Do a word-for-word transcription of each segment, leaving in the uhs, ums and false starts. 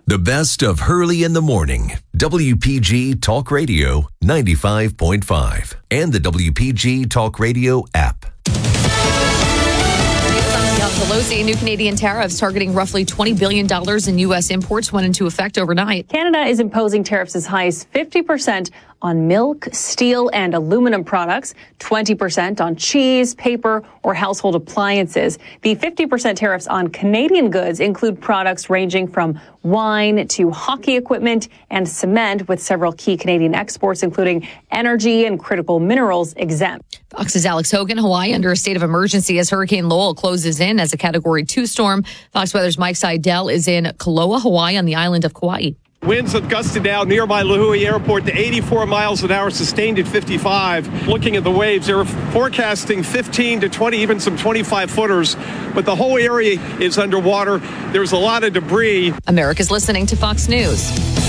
The best of Hurley in the Morning. W P G Talk Radio ninety-five point five and the W P G Talk Radio app. Pelosi, new Canadian tariffs targeting roughly twenty billion dollars in U S imports went into effect overnight. Canada is imposing tariffs as high as fifty percent on milk, steel, and aluminum products, twenty percent on cheese, paper, or household appliances. The fifty percent tariffs on Canadian goods include products ranging from wine to hockey equipment and cement, with several key Canadian exports, including energy and critical minerals, exempt. Fox's Alex Hogan. Hawaii under a state of emergency as Hurricane Lowell closes in as a Category two storm. Fox Weather's Mike Seidel is in Kaloa, Hawaii, on the island of Kauai. Winds have gusted now nearby Lihue Airport to eighty-four miles an hour, sustained at fifty-five. Looking at the waves, they're forecasting fifteen to twenty, even some twenty-five footers. But the whole area is underwater. There's a lot of debris. America's listening to Fox News.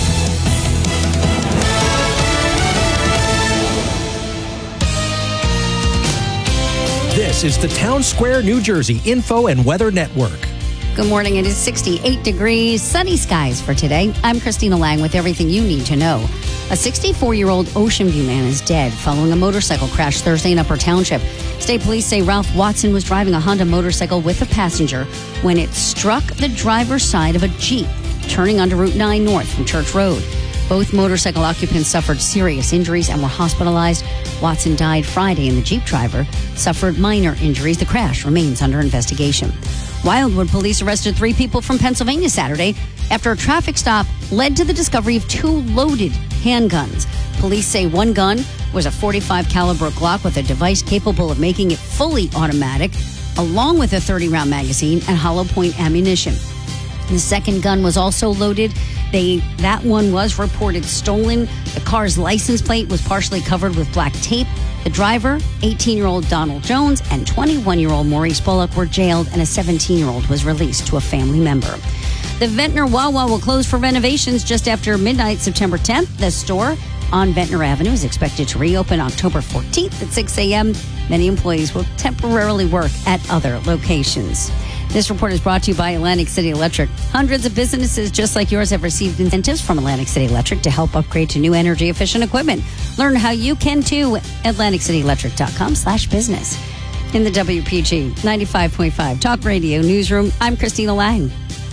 This is the Town Square, New Jersey Info and Weather Network. Good morning. It is sixty-eight degrees, sunny skies for today. I'm Christina Lang with everything you need to know. A sixty-four-year-old Ocean View man is dead following a motorcycle crash Thursday in Upper Township. State police say Ralph Watson was driving a Honda motorcycle with a passenger when it struck the driver's side of a Jeep, turning onto Route nine North from Church Road. Both motorcycle occupants suffered serious injuries and were hospitalized. Watson died Friday and the Jeep driver suffered minor injuries. The crash remains under investigation. Wildwood police arrested three people from Pennsylvania Saturday after a traffic stop led to the discovery of two loaded handguns. Police say one gun was a forty-five caliber Glock with a device capable of making it fully automatic, along with a thirty round magazine and hollow point ammunition. The second gun was also loaded. They, that one was reported stolen. The car's license plate was partially covered with black tape. The driver, eighteen-year-old Donald Jones, and twenty-one-year-old Maurice Bullock were jailed, and a seventeen-year-old was released to a family member. The Ventnor Wawa will close for renovations just after midnight, September tenth. The store on Ventnor Avenue is expected to reopen October fourteenth at six a.m. Many employees will temporarily work at other locations. This report is brought to you by Atlantic City Electric. Hundreds of businesses just like yours have received incentives from Atlantic City Electric to help upgrade to new energy-efficient equipment. Learn how you can too at atlantic city electric dot com slash business. In the W P G ninety-five point five Talk Radio Newsroom, I'm Christina Lang.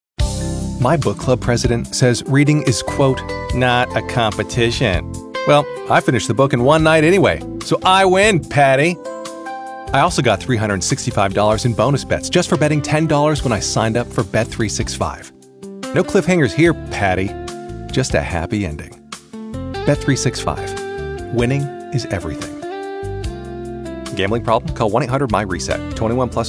My book club president says reading is, quote, not a competition. Well, I finished the book in one night anyway, so I win, Patty. I also got three hundred sixty-five dollars in bonus bets just for betting ten dollars when I signed up for Bet three sixty-five. No cliffhangers here, Patty. Just a happy ending. Bet three sixty-five. Winning is everything. Gambling problem? Call one eight hundred M Y RESET. twenty-one plus